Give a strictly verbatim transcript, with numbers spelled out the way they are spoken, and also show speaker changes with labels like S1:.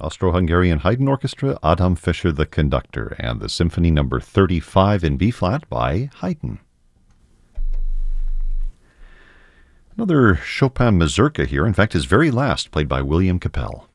S1: Austro-Hungarian Haydn Orchestra, Adam Fischer the conductor, and the Symphony Number thirty-five in B-flat by Haydn. Another Chopin mazurka here, in fact his very last, played by William Capell.